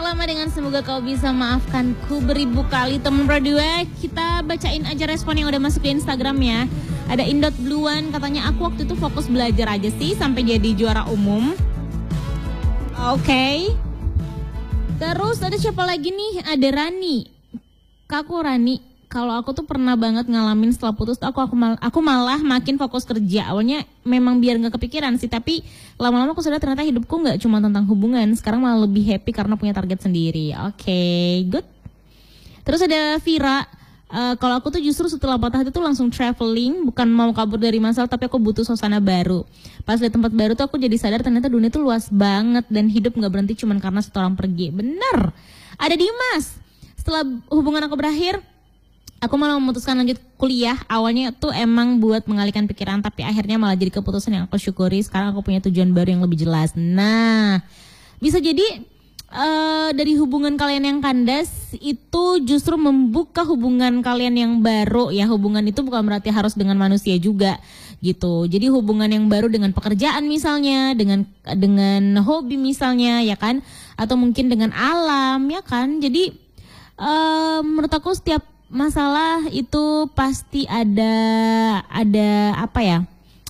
lama dengan semoga kau bisa maafkanku beribu kali. Temen berdua, kita bacain aja respon yang udah masuk di Instagram ya. Ada Indot Bluan, katanya aku waktu itu fokus belajar aja sih sampai jadi juara umum. Oke. Terus ada siapa lagi nih? Ada Rani. Kakku Rani, kalau aku tuh pernah banget ngalamin setelah putus aku malah makin fokus kerja. Awalnya memang biar nggak kepikiran sih, tapi lama-lama aku sadar ternyata hidupku nggak cuma tentang hubungan. Sekarang malah lebih happy karena punya target sendiri. Oke, good. Terus ada Vira, kalau aku tuh justru setelah patah hati tuh langsung traveling, bukan mau kabur dari masalah, tapi aku butuh suasana baru. Pas di tempat baru tuh aku jadi sadar ternyata dunia tuh luas banget dan hidup nggak berhenti cuma karena satu orang pergi. Bener. Ada Dimas, setelah hubungan aku berakhir, aku malah memutuskan lanjut kuliah. Awalnya tuh emang buat mengalihkan pikiran, tapi akhirnya malah jadi keputusan yang aku syukuri. Sekarang aku punya tujuan baru yang lebih jelas. Nah, bisa jadi dari hubungan kalian yang kandas itu justru membuka hubungan kalian yang baru ya. Hubungan itu bukan berarti harus dengan manusia juga gitu. Jadi hubungan yang baru dengan pekerjaan misalnya, dengan hobi misalnya ya kan, atau mungkin dengan alam ya kan. Jadi menurut aku setiap masalah itu pasti ada apa ya?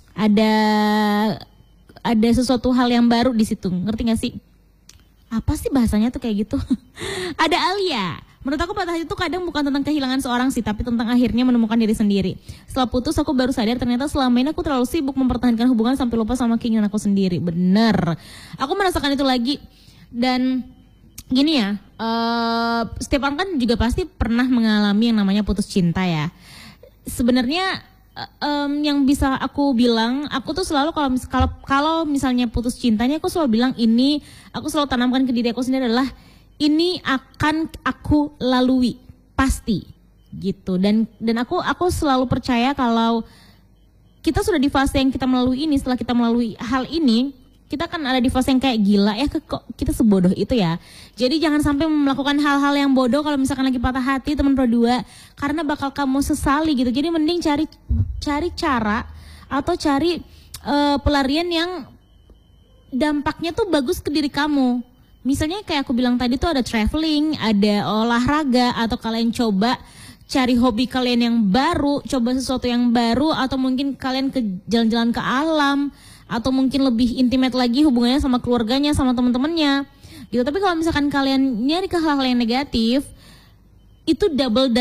Ada sesuatu hal yang baru di situ. Ngerti gak sih? Apa sih bahasanya tuh kayak gitu? Ada Alia. Menurut aku patah hati itu kadang bukan tentang kehilangan seorang sih, tapi tentang akhirnya menemukan diri sendiri. Setelah putus aku baru sadar ternyata selama ini aku terlalu sibuk mempertahankan hubungan sampai lupa sama keinginan aku sendiri. Bener. Aku merasakan itu lagi. Dan gini ya, setiap orang kan juga pasti pernah mengalami yang namanya putus cinta ya. Sebenarnya yang bisa aku bilang, aku tuh selalu kalau misalnya putus cintanya, aku selalu bilang ini, aku selalu tanamkan ke diri aku sendiri adalah ini akan aku lalui pasti gitu. Dan aku selalu percaya kalau kita sudah di fase yang kita melalui ini, setelah kita melalui hal ini, kita kan ada di fase yang kayak gila ya, kok kita sebodoh itu ya. Jadi jangan sampai melakukan hal-hal yang bodoh kalau misalkan lagi patah hati teman berdua, karena bakal kamu sesali gitu. Jadi mending cari cara atau cari pelarian yang dampaknya tuh bagus ke diri kamu. Misalnya kayak aku bilang tadi tuh ada traveling, ada olahraga, atau kalian coba cari hobi kalian yang baru, coba sesuatu yang baru, atau mungkin kalian ke jalan-jalan ke alam, atau mungkin lebih intimate lagi hubungannya sama keluarganya, sama teman-temannya gitu. Tapi kalau misalkan kalian nyari ke hal-hal yang negatif, itu double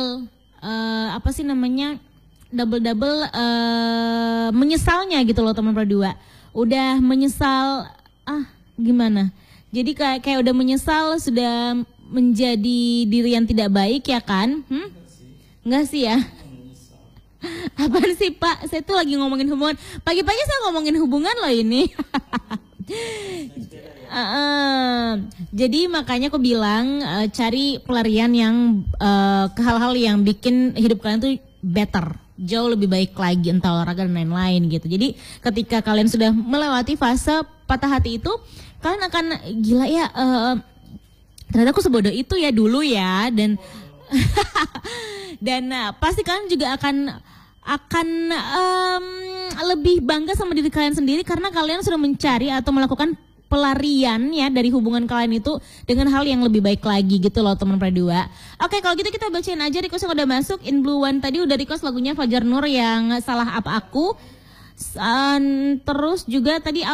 menyesalnya gitu loh teman berdua. Udah menyesal, gimana? Jadi kayak udah menyesal, sudah menjadi diri yang tidak baik ya kan? Enggak sih ya? Apaan sih Pak? Saya tuh lagi ngomongin hubungan. Pagi-pagi saya ngomongin hubungan loh ini. Jadi makanya aku bilang cari pelarian yang ke hal-hal yang bikin hidup kalian tuh better, jauh lebih baik lagi, entah olahraga dan lain-lain gitu. Jadi ketika kalian sudah melewati fase patah hati itu, kalian akan gila ya, ternyata aku sebodoh itu ya dulu ya. Dan pasti kalian juga akan lebih bangga sama diri kalian sendiri karena kalian sudah mencari atau melakukan pelarian ya dari hubungan kalian itu dengan hal yang lebih baik lagi gitu loh teman berdua. Oke, kalau gitu kita bacain aja request yang udah masuk. In Blue One tadi udah request lagunya Fajar Nur yang Salah Apa Aku. Terus juga tadi